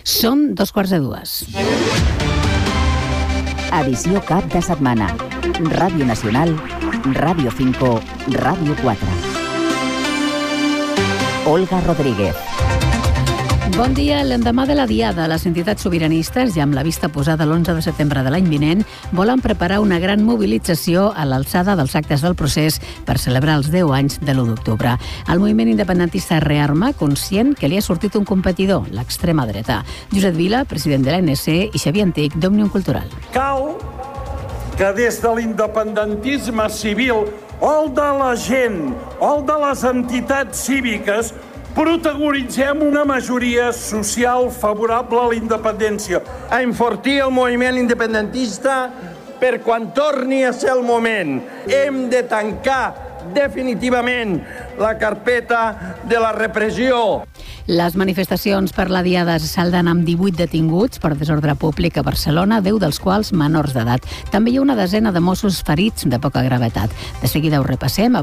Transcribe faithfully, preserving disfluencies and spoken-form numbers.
Són dos quarts de dues. Edició cap de setmana. Ràdio Nacional, Ràdio Finco, Ràdio quatre. Olga Rodríguez. Bon dia. L'endemà de la Diada, les entitats sobiranistes, ja amb la vista posada l'onze de setembre de l'any vinent, volen preparar una gran mobilització a l'alçada dels actes del procés per celebrar els deu anys de l'u d'octubre. El moviment independentista rearma, conscient que li ha sortit un competidor, l'extrema dreta. Josep Vila, president de l'A N C, i Xavier Antic, d'Òmnium Cultural. Cal que des de l'independentisme civil o el de la gent o el de les entitats cíviques protagonitzem una majoria social favorable a la independència. A enfortir el moviment independentista per quan torni a ser el moment. Hem de tancar definitivament la carpeta de la repressió. Les manifestacions per la Diada se salden amb divuit detinguts per desordre públic a Barcelona, deu dels quals menors d'edat. També hi ha una desena de Mossos ferits de poca gravetat. De seguida ho repassem.